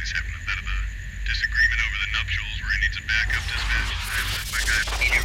He's having a bit of a disagreement over the nuptials where he needs a backup dispatch. I sent my guy.